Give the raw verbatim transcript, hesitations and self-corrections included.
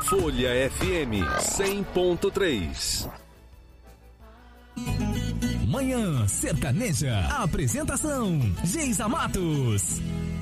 Folha F M cem ponto três. Manhã Sertaneja. Apresentação: Geisa Matos.